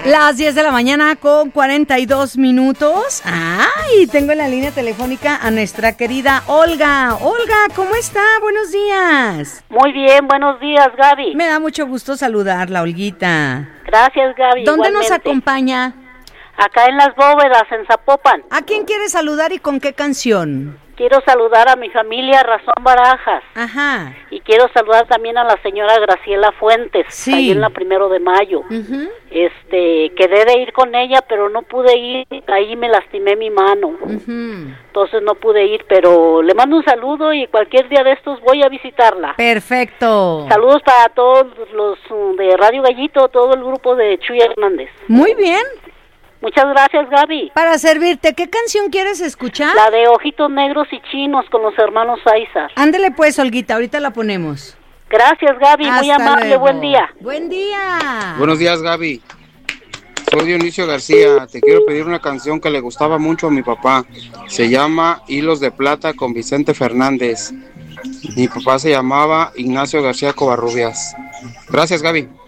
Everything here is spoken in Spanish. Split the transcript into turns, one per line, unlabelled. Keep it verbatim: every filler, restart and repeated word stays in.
Las diez de la mañana con cuarenta y dos minutos. ¡Ay! Tengo en la línea telefónica a nuestra querida Olga. Olga, ¿cómo está? Buenos días.
Muy bien, buenos días, Gaby.
Me da mucho gusto saludarla, Olguita.
Gracias, Gaby.
¿Dónde
igualmente.
nos acompaña?
Acá en Las Bóvedas, en Zapopan.
¿A quién quiere saludar y con qué canción?
Quiero saludar a mi familia Razón Barajas.
Ajá.
Y quiero saludar también a la señora Graciela Fuentes,
sí.
ahí en la Primero de Mayo.
Uh-huh.
Este, quedé de ir con ella, pero no pude ir, ahí me lastimé mi mano.
Uh-huh.
Entonces no pude ir, pero le mando un saludo y cualquier día de estos voy a visitarla.
Perfecto.
Saludos para todos los de Radio Gallito, todo el grupo de Chuy Hernández.
Muy bien.
Muchas gracias, Gaby.
Para servirte, ¿qué canción quieres escuchar?
La de Ojitos Negros y Chinos con los hermanos Aizar.
Ándele pues, Olguita, ahorita la ponemos.
Gracias, Gaby,
Hasta
muy amable,
luego.
buen día.
Buen día.
Buenos días, Gaby. Soy Dionisio García. Te quiero pedir una canción que le gustaba mucho a mi papá. Se llama Hilos de Plata con Vicente Fernández. Mi papá se llamaba Ignacio García Covarrubias. Gracias, Gaby.